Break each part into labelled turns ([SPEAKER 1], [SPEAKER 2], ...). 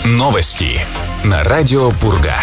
[SPEAKER 1] Новости на радио Пурга.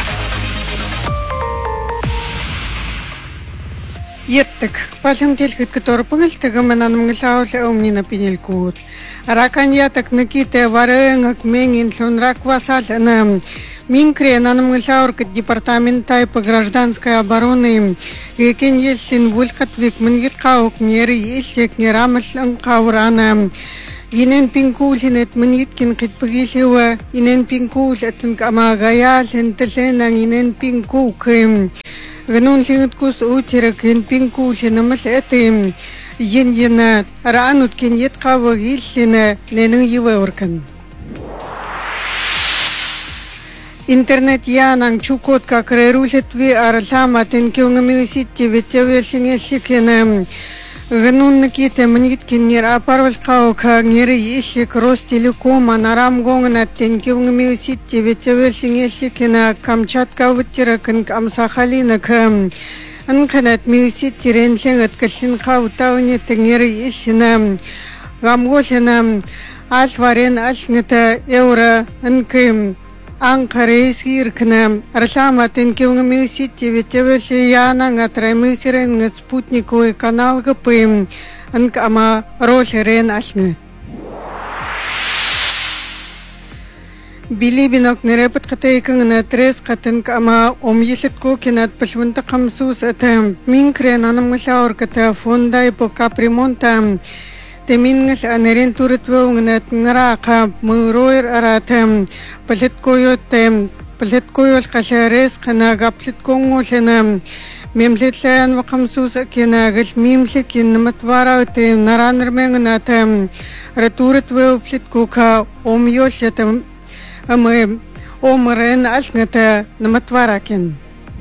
[SPEAKER 2] Еттик, палым телхит который пыгылтыгы менан мыңылауыл өмнина пенелкут. Раканьятак наките варынгак меңин сунрак васал Минкре нанымгылауркат департамента по гражданской обороны екен елсин вулкатвик мынгит каук нери иллек нерамыслын каурана. Инен пинкулинет мынгиткин китпыгилева инен пинкул атын камагаял тэлэнан инен пинкук Гнун лингткус утерак ин пинкулина мэл этим ен ранут кинет кавагилина ненын евеуркан. Интернет янан чукотка крерулет ви арлама тенкеунгамиситти ветевелсингелсикена Гнун наките мниткин нер апарвал каука нери ищик Ростелекома нарамгонгна тенкеунгамиситти ветевелсингелсикена Камчатка вытиракан Амсахалинак анканат миситти ренленгат калсин каутауни тенгери ищина гамголина алварен алнета евро анким Анкарейскир к Рашама тенкеунгамиситти ветевелсияна гатрамисирен спутниковый канал ГП анкама ролерен алны. Билибинок нерепет катейкан на трес катен кама омьешетко кинат пашвунта камсус атам минкрен анамгасаур ката фондай по капремонта Темингас анерен туритвонгнат нрака муроир аратам палеткойот кашарес кана гаплетконголена мемлетлаян вакамсус кенагал мимлекин матварауте наранермengнатам ратуритвоплеткока омьёшетам аме омрен алгата наматваракин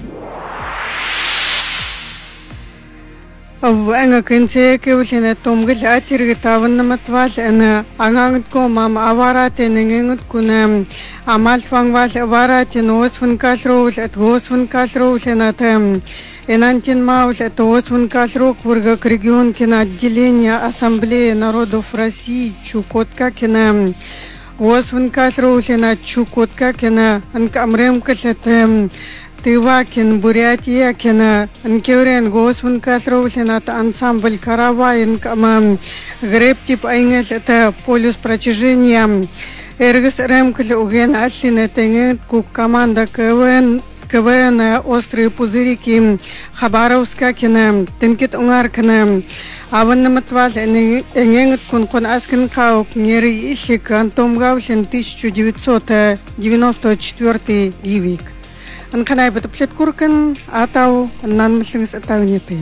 [SPEAKER 2] Аванга кенсе кевлена томгал атиргатаван наматвал ана ангангтко мам аварате ненгенгут куна амалфангвал аварате ноосван калроул атгоосван калроулена энантин маул атгоосван калрок вургак регион кина отделение Ассамблеи народов России Чукотка кина Осван калроулена Чукотка кина анкамрем калатем Тывакин, Бурятия, кена, анкеврен, госван касроусенат ансамбль каравайн, кама, грептип айнгес, это полюс протяжения, эргес ремкл уген аслин, это кук команда КВН, острые пузырики, Хабаровска, кена, тенкет унгар, кена, аваннаматвал, энгенгет кун аскин каук, нери ищик, Антом Гаусин, 1994 гивик. Анканай бутуплет куркан атау нанмышлыгыс атауниты.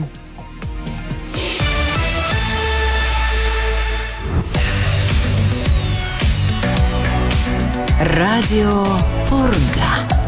[SPEAKER 3] Радио Пурга.